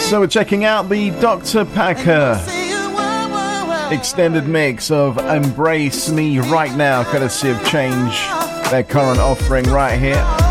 So we're checking out the Dr. Packer extended mix of Embrace Me right now, courtesy of Change, their current offering right here.